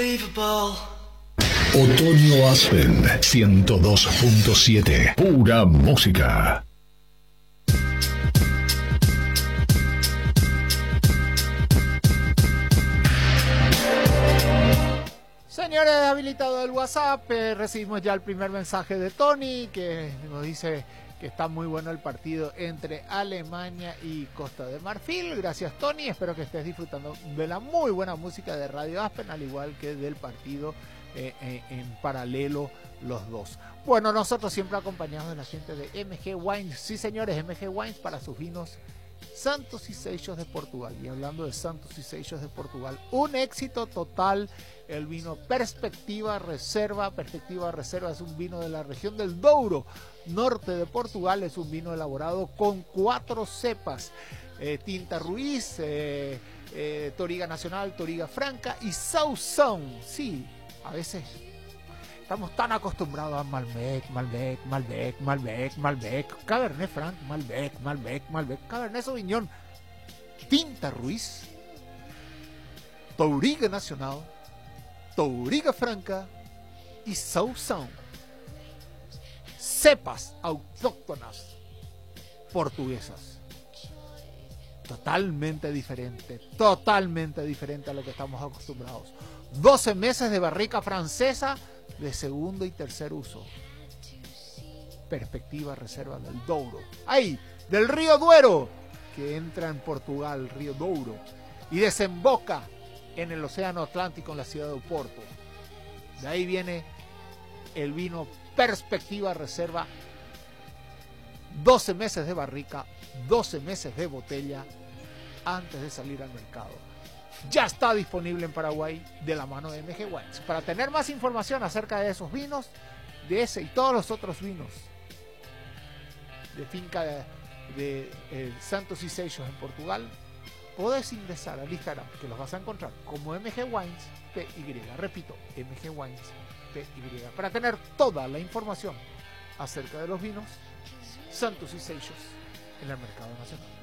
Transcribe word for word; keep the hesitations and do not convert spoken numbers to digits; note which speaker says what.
Speaker 1: Otoño Aspen ciento dos punto siete. Pura música.
Speaker 2: Señores, habilitado el WhatsApp, eh, recibimos ya el primer mensaje de Tony que nos dice que está muy bueno el partido entre Alemania y Costa de Marfil. Gracias, Tony, espero que estés disfrutando de la muy buena música de Radio Aspen, al igual que del partido eh, eh, en paralelo los dos. Bueno, nosotros siempre acompañados de la gente de M G Wines. Sí, señores, M G Wines para sus vinos Santos y Seixos de Portugal. Y hablando de Santos y Seixos de Portugal, un éxito total el vino Perspectiva Reserva. Perspectiva Reserva es un vino de la región del Douro, norte de Portugal. Es un vino elaborado con cuatro cepas, eh, Tinta Ruiz, eh, eh, Toriga Nacional, Toriga Franca y Sauzón. Sí, a veces estamos tan acostumbrados a Malbec, Malbec, Malbec, Malbec, Malbec, Cabernet Franc, Malbec, Malbec, Malbec, Cabernet Sauvignon, Tinta Ruiz, Touriga Nacional, Touriga Franca y Sauzón. Cepas autóctonas portuguesas. Totalmente diferente, totalmente diferente a lo que estamos acostumbrados. doce meses de barrica francesa de segundo y tercer uso. Perspectiva Reserva del Douro. Ahí, del río Duero, que entra en Portugal, río Douro, y desemboca en el océano Atlántico en la ciudad de Oporto. De ahí viene el vino Perspectiva Reserva. doce meses de barrica, doce meses de botella antes de salir al mercado. Ya está disponible en Paraguay de la mano de M G Wines. Para tener más información acerca de esos vinos, de ese y todos los otros vinos de finca de, de eh, Santos y Seixos en Portugal, podés ingresar al Instagram, que los vas a encontrar como M G Wines P Y. Repito, M G Wines P Y, para tener toda la información acerca de los vinos Santos y Seixos en el mercado nacional.